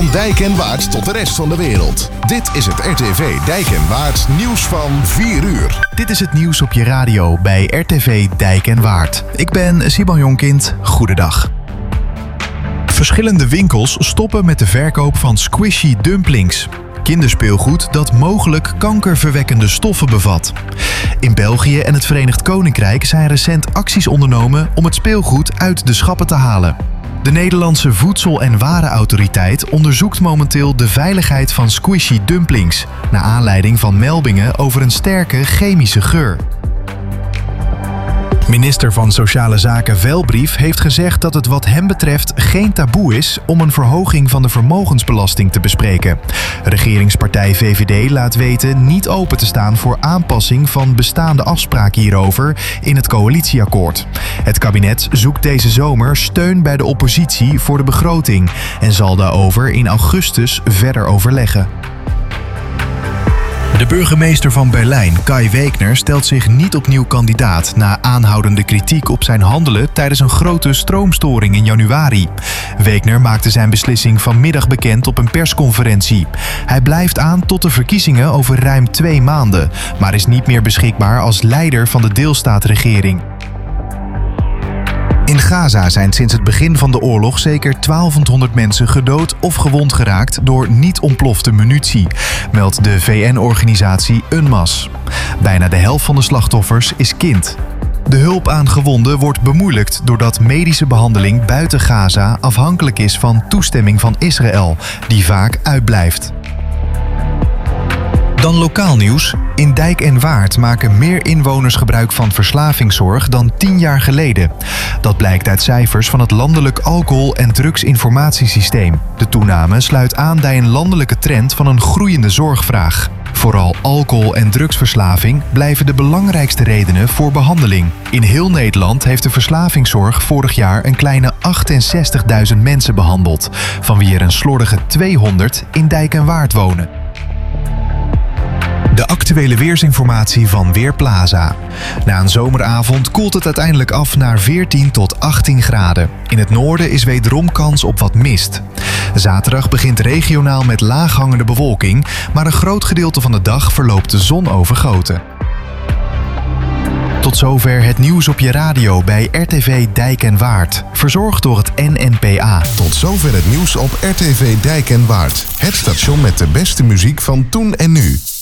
Van Dijk en Waard tot de rest van de wereld. Dit is het RTV Dijk en Waard nieuws van 4 uur. Dit is het nieuws op je radio bij RTV Dijk en Waard. Ik ben Simon Jonkind. Goedendag. Verschillende winkels stoppen met de verkoop van squishy dumplings. Kinderspeelgoed dat mogelijk kankerverwekkende stoffen bevat. In België en het Verenigd Koninkrijk zijn recent acties ondernomen om het speelgoed uit de schappen te halen. De Nederlandse Voedsel- en Warenautoriteit onderzoekt momenteel de veiligheid van squishy dumplings, naar aanleiding van meldingen over een sterke chemische geur. Minister van Sociale Zaken Velbrief heeft gezegd dat het wat hem betreft geen taboe is om een verhoging van de vermogensbelasting te bespreken. Regeringspartij VVD laat weten niet open te staan voor aanpassing van bestaande afspraken hierover in het coalitieakkoord. Het kabinet zoekt deze zomer steun bij de oppositie voor de begroting en zal daarover in augustus verder overleggen. De burgemeester van Berlijn, Kai Wegner, stelt zich niet opnieuw kandidaat na aanhoudende kritiek op zijn handelen tijdens een grote stroomstoring in januari. Wegner maakte zijn beslissing vanmiddag bekend op een persconferentie. Hij blijft aan tot de verkiezingen over ruim 2 maanden, maar is niet meer beschikbaar als leider van de deelstaatregering. In Gaza zijn sinds het begin van de oorlog zeker 1200 mensen gedood of gewond geraakt door niet ontplofte munitie, meldt de VN-organisatie UNMAS. Bijna de helft van de slachtoffers is kind. De hulp aan gewonden wordt bemoeilijkt doordat medische behandeling buiten Gaza afhankelijk is van toestemming van Israël, die vaak uitblijft. Dan lokaal nieuws. In Dijk en Waard maken meer inwoners gebruik van verslavingszorg dan 10 jaar geleden. Dat blijkt uit cijfers van het Landelijk Alcohol- en Drugsinformatiesysteem. De toename sluit aan bij een landelijke trend van een groeiende zorgvraag. Vooral alcohol- en drugsverslaving blijven de belangrijkste redenen voor behandeling. In heel Nederland heeft de verslavingszorg vorig jaar een kleine 68.000 mensen behandeld, van wie er een slordige 200 in Dijk en Waard wonen. De actuele weersinformatie van Weerplaza. Na een zomeravond koelt het uiteindelijk af naar 14 tot 18 graden. In het noorden is wederom kans op wat mist. Zaterdag begint regionaal met laaghangende bewolking, maar een groot gedeelte van de dag verloopt de zon overgoten. Tot zover het nieuws op je radio bij RTV Dijk en Waard. Verzorgd door het NNPA. Tot zover het nieuws op RTV Dijk en Waard. Het station met de beste muziek van toen en nu.